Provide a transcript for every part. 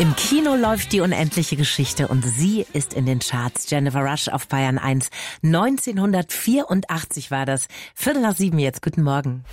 Im Kino läuft die unendliche Geschichte und sie ist in den Charts. Jennifer Rush auf Bayern 1. 1984 war das. 6:15 jetzt. Guten Morgen.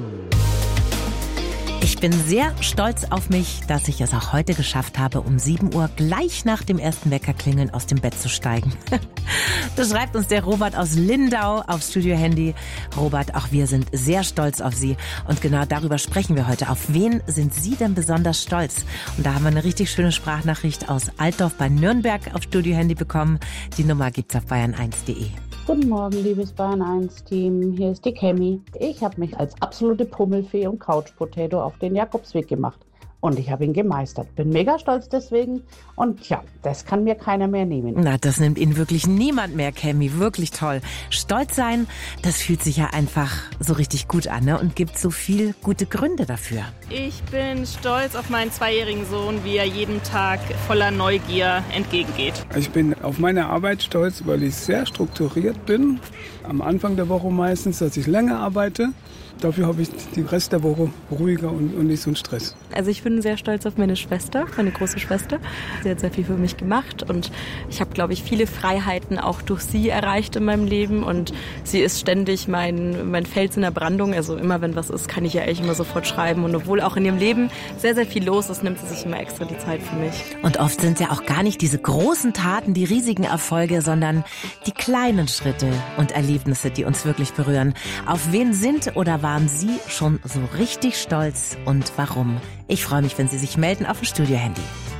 Ich bin sehr stolz auf mich, dass ich es auch heute geschafft habe, um 7 Uhr gleich nach dem ersten Weckerklingeln aus dem Bett zu steigen. Das schreibt uns der Robert aus Lindau aufs Studio-Handy. Robert, auch wir sind sehr stolz auf Sie. Und genau darüber sprechen wir heute. Auf wen sind Sie denn besonders stolz? Und da haben wir eine richtig schöne Sprachnachricht aus Altdorf bei Nürnberg auf Studio-Handy bekommen. Die Nummer gibt's auf bayern1.de. Guten Morgen, liebes Bayern 1-Team. Hier ist die Kemi. Ich habe mich als absolute Pummelfee und Couch-Potato auf den Jakobsweg gemacht. Und ich habe ihn gemeistert. Bin mega stolz deswegen. Und ja, das kann mir keiner mehr nehmen. Na, das nimmt Ihnen wirklich niemand mehr, Kemi. Wirklich toll. Stolz sein, das fühlt sich ja einfach so richtig gut an, ne? Und gibt so viel gute Gründe dafür. Ich bin stolz auf meinen 2-jährigen Sohn, wie er jeden Tag voller Neugier entgegengeht. Ich bin auf meine Arbeit stolz, weil ich sehr strukturiert bin. Am Anfang der Woche meistens, dass ich länger arbeite. Dafür habe ich den Rest der Woche ruhiger und nicht so einen Stress. Also ich bin sehr stolz auf meine Schwester, meine große Schwester. Sie hat sehr viel für mich gemacht und ich habe, glaube ich, viele Freiheiten auch durch sie erreicht in meinem Leben und sie ist ständig mein Fels in der Brandung. Also immer, wenn was ist, kann ich ja echt immer sofort schreiben und obwohl auch in ihrem Leben sehr, sehr viel los ist, nimmt sie sich immer extra die Zeit für mich. Und oft sind es ja auch gar nicht diese großen Taten, die riesigen Erfolge, sondern die kleinen Schritte und Erlebnisse, die uns wirklich berühren. Auf wen sind oder waren Sie schon so richtig stolz und warum? Ich freue mich, wenn Sie sich melden auf dem Studio-Handy.